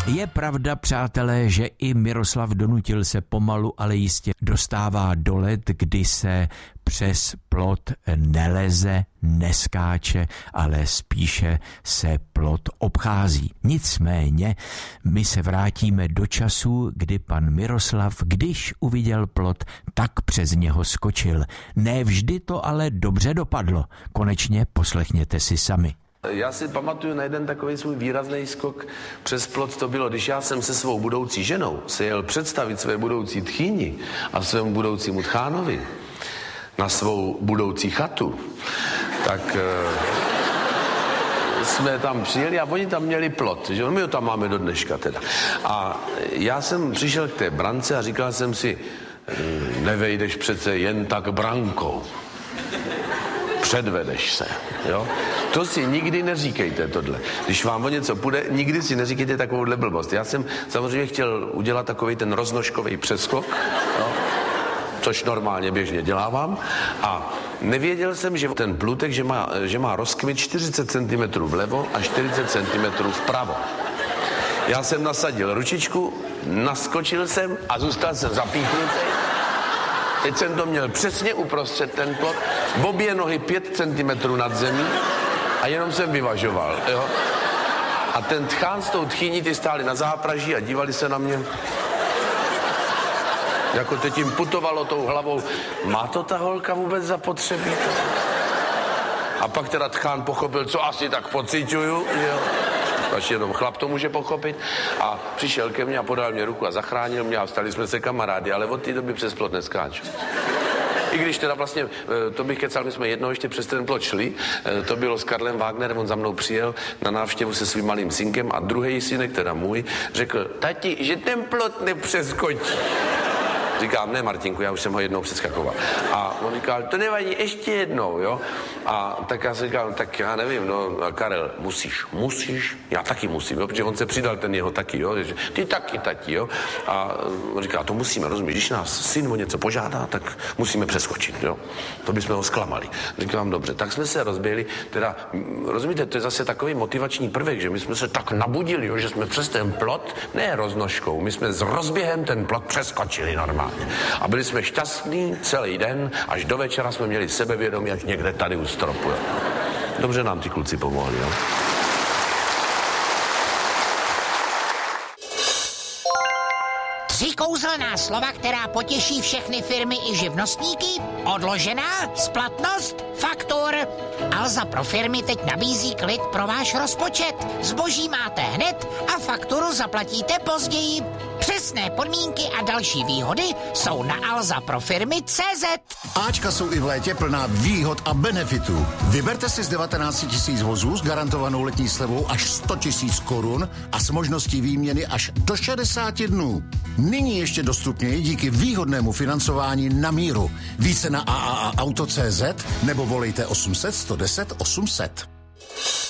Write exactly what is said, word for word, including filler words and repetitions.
Je pravda, přátelé, že i Miroslav Donutil se pomalu, ale jistě dostává do let, kdy se přes plot neleze, neskáče, ale spíše se plot obchází. Nicméně my se vrátíme do času, kdy pan Miroslav, když uviděl plot, tak přes něho skočil. Ne vždy to ale dobře dopadlo. Konečně poslechněte si sami. Já si pamatuju na jeden takový svůj výrazný skok přes plot. To bylo, když já jsem se svou budoucí ženou se jel představit své budoucí tchýni a svému budoucímu tchánovi na svou budoucí chatu, tak e, jsme tam přijeli a oni tam měli plot, že my ho tam máme do dneška teda. A já jsem přišel k té brance a říkal jsem si, nevejdeš přece jen tak brankou. Předvedeš se, jo? To si nikdy neříkejte tohle. Když vám o něco půjde, nikdy si neříkejte takovouhle blbost. Já jsem samozřejmě chtěl udělat takovej ten roznožkový přeskok, jo? Což normálně běžně dělávám. A nevěděl jsem, že ten plutek, že má, že má rozkmit čtyřicet centimetrů vlevo a čtyřicet centimetrů vpravo. Já jsem nasadil ručičku, naskočil jsem a zůstal jsem zapíchnutý. Teď jsem to měl přesně uprostřed ten plot, obě nohy pět centimetrů nad zemí a jenom jsem vyvažoval, jo. A ten tchán s tou tchýní, ty stáli na zápraží a dívali se na mě. Jako teď jim putovalo tou hlavou, má to ta holka vůbec zapotřebí? A pak teda tchán pochopil, co asi tak pociťuju, jo. Až jenom chlap to může pochopit. A přišel ke mně a podal mě ruku a zachránil mě a stali jsme se kamarády, ale od té doby přes plot neskáču. I když teda vlastně, to bych kecal, my jsme jednou ještě přes ten plot šli, to bylo s Karlem Wagnerem, on za mnou přijel na návštěvu se svým malým synkem a druhý synek, teda můj, řekl, tati, že ten plot nepřeskočí. Říkám, ne, Martinku, já už jsem ho jednou přeskakoval. A on říkal, to nevadí, ještě jednou, jo. A tak já jsem říkal, tak já nevím, no, Karel, musíš, musíš, já taky musím, jo, protože on se přidal ten jeho taky, jo, že ty taky, tati, jo. A on říká, to musíme, rozumíš, když nás syn o něco požádá, tak musíme přeskočit, jo. To bychom ho zklamali. Říkám, dobře, tak jsme se rozběhli, teda, rozumíte, to je zase takový motivační prvek, že my jsme se tak nabudili, jo, že jsme přes ten plot, ne roznožkou, my jsme s rozběhem ten plot přeskočili normálně. A byli jsme šťastní celý den, až do večera jsme měli sebevědomí, až někde tady u stropu. Jo. Dobře nám ty kluci pomohli, jo. Tři kouzelná slova, která potěší všechny firmy i živnostníky. Odložená, splatnost, faktur. Alza pro firmy teď nabízí klid pro váš rozpočet. Zboží máte hned a fakturu zaplatíte později. Přesné podmínky a další výhody jsou na alza pro firmy tečka cé zet. Ačka jsou i v létě plná výhod a benefitů. Vyberte si z devatenáct tisíc vozů s garantovanou letní slevou až sto tisíc korun a s možností výměny až do šedesáti dnů. Nyní ještě dostupněji díky výhodnému financování na míru. Více na a a a auto tečka cé zet nebo volejte osm set sto deset osm set.